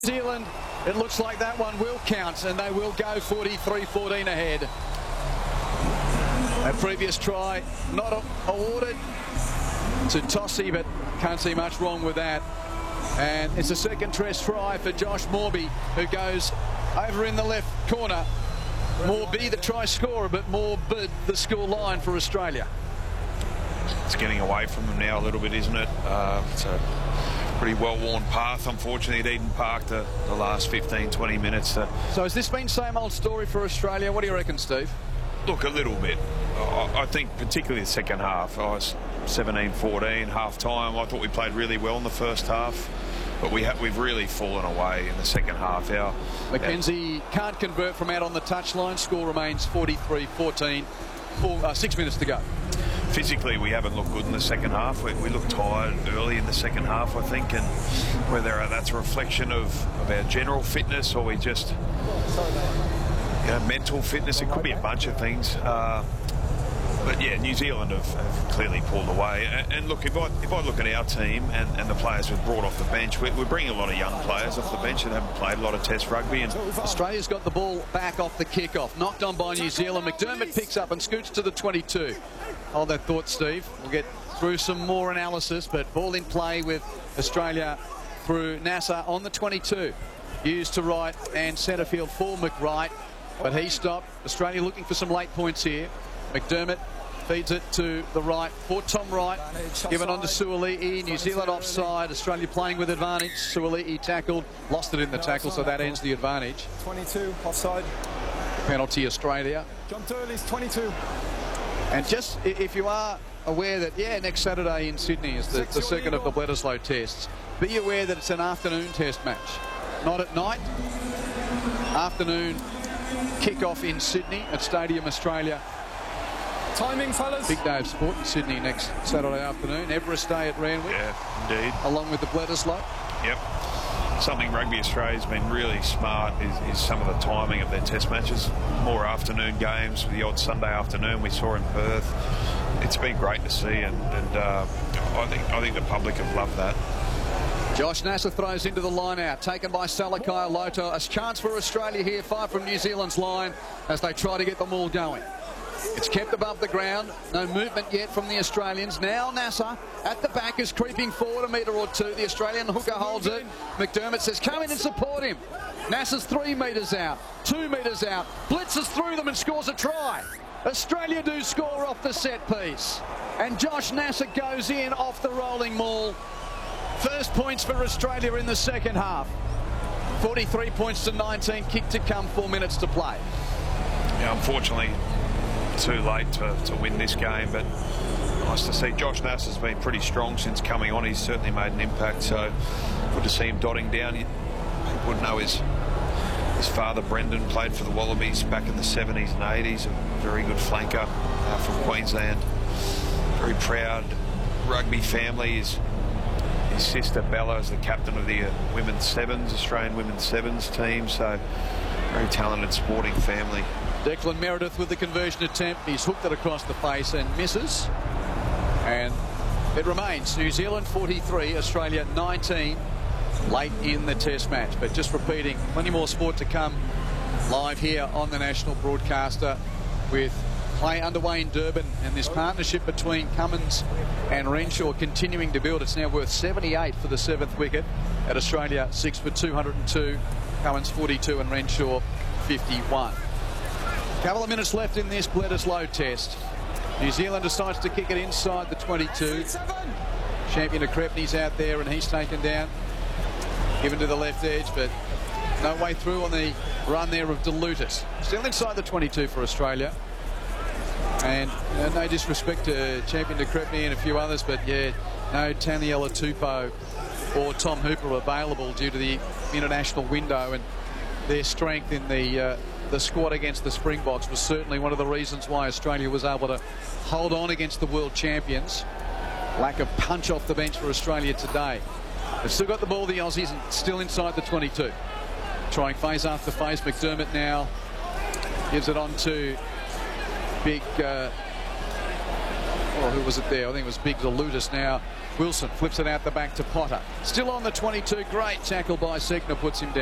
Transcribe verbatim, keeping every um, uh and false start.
New Zealand, it looks like that one will count, and they will go forty-three fourteen ahead. A previous try not awarded to Tossie, but can't see much wrong with that. And it's a second test try for Josh Morby, who goes over in the left corner. Morby, the try scorer, but Morby, the score line for Australia. It's getting away from them now a little bit, isn't it? Uh, it's a pretty well-worn path, unfortunately, at Eden Park the, the last fifteen, twenty minutes. Uh, so has this been same old story for Australia? What do you reckon, Steve? Look, a little bit. I, I think particularly the second half. I was seventeen fourteen, half-time. I thought we played really well in the first half, but we ha we've really fallen away in the second half. Our, Mackenzie our... can't convert from out on the touchline. Score remains forty-three fourteen. Four, uh, six minutes to go. Physically, we haven't looked good in the second half. We, we looked tired early in the second half, I think, and whether that's a reflection of, of our general fitness or we just, you know, mental fitness, it could be a bunch of things. Uh, But yeah, New Zealand have, have clearly pulled away. And, and look, if I, if I look at our team and, and the players we've brought off the bench, we're, we're bringing a lot of young players off the bench that haven't played a lot of Test rugby. And Australia's got the ball back off the kick-off. Knocked on by New Zealand. McDermott picks up and scoots to the twenty-two. Hold that thought, Steve. We'll get through some more analysis, but ball in play with Australia through Nasser on the twenty-two. Used to right and centre field for McWright, but he stopped. Australia looking for some late points here. McDermott feeds it to the right for Tom Wright. Given on to Suoli'i. New Zealand offside. Australia playing with advantage. Suoli'i tackled. Lost it in the tackle, so that ends the advantage. twenty-two offside. Penalty Australia. John Turley's twenty-two. And just if you are aware that, yeah, next Saturday in Sydney is the, the second of the Bledisloe tests, be aware that it's an afternoon test match. Not at night. Afternoon kick-off in Sydney at Stadium Australia. Timing, fellas. Big day of sport in Sydney next Saturday afternoon. Everest Day at Randwick. Yeah, indeed. Along with the Bledisloe. Yep. Something Rugby Australia's been really smart is, is some of the timing of their test matches. More afternoon games, the odd Sunday afternoon we saw in Perth. It's been great to see, and, and uh, I think I think the public have loved that. Josh Nasser throws into the line out, taken by Salakai Loto. A chance for Australia here, five from New Zealand's line as they try to get them all going. It's kept above the ground. No movement yet from the Australians. Now Nasser at the back is creeping forward a metre or two. The Australian hooker holds it. McDermott says, come in and support him. Nasser's three metres out, two metres out. Blitzes through them and scores a try. Australia do score off the set piece. And Josh Nasser goes in off the rolling maul. First points for Australia in the second half. forty-three points to nineteen. Kick to come, four minutes to play. Yeah, unfortunately, too late to, to win this game, but nice to see. Josh Nasser's been pretty strong since coming on. He's certainly made an impact, so good to see him dotting down. You would know his his father Brendan played for the Wallabies back in the seventies and eighties, a very good flanker uh, from Queensland. Very proud rugby family. His, his sister Bella is the captain of the uh, women's sevens, Australian women's sevens team, so very talented sporting family. Declan Meredith with the conversion attempt. He's hooked it across the face and misses. And it remains New Zealand forty-three, Australia nineteen, late in the test match. But just repeating, plenty more sport to come live here on the national broadcaster with play underway in Durban, and this partnership between Cummins and Renshaw continuing to build. It's now worth seventy-eight for the seventh wicket at Australia, six for two hundred and two. Cummins forty-two and Renshaw fifty-one. Couple of minutes left in this Bledisloe test. New Zealand decides to kick it inside the twenty-two. Champion of Crepney's out there and he's taken down. Given to the left edge, but no way through on the run there of DeLutis. Still inside the twenty-two for Australia. And uh, no disrespect to Champion de Crepney and a few others, but yeah, no Taniela Tupou or Tom Hooper available due to the international window, and their strength in the uh, the squad against the Springboks was certainly one of the reasons why Australia was able to hold on against the world champions. Lack of punch off the bench for Australia today. They've still got the ball, the Aussies, and still inside the twenty-two. Trying phase after phase. McDermott now gives it on to big, uh, Or who was it there? I think it was Big Zalutis now. Wilson flips it out the back to Potter. Still on the twenty-two. Great tackle by Segner, puts him down.